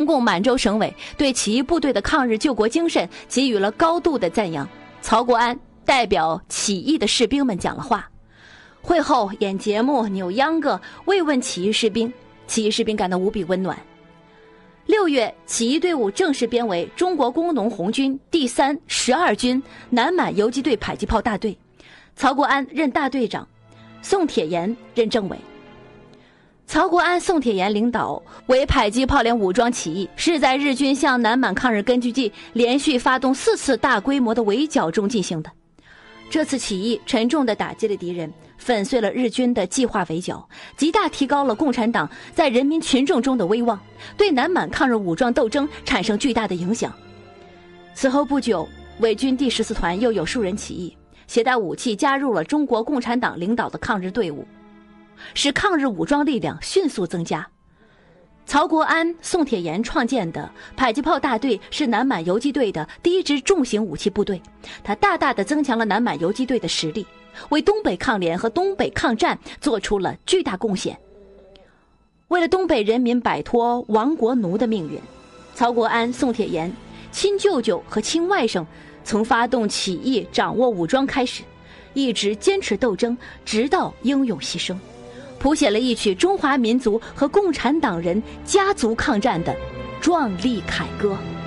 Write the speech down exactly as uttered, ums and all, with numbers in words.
共满洲省委对起义部队的抗日救国精神给予了高度的赞扬。曹国安代表起义的士兵们讲了话，会后演节目、扭秧歌慰问起义士兵，起义士兵感到无比温暖。六月，起义队伍正式编为中国工农红军第三十二军南满游击队迫击炮大队，曹国安任大队长，宋铁岩任政委。曹国安、宋铁岩领导为迫击炮连武装起义，是在日军向南满抗日根据地连续发动四次大规模的围剿中进行的。这次起义沉重地打击了敌人，粉碎了日军的计划围剿，极大提高了共产党在人民群众中的威望，对南满抗日武装斗争产生巨大的影响。此后不久，伪军第十四团又有数人起义，携带武器加入了中国共产党领导的抗日队伍，使抗日武装力量迅速增加。曹国安、宋铁岩创建的迫击炮大队是南满游击队的第一支重型武器部队，它大大地增强了南满游击队的实力，为东北抗联和东北抗战做出了巨大贡献。为了东北人民摆脱亡国奴的命运，曹国安、宋铁岩亲舅舅和亲外甥从发动起义、掌握武装开始，一直坚持斗争，直到英勇牺牲，谱写了一曲中华民族和共产党人家族抗战的壮丽凯歌。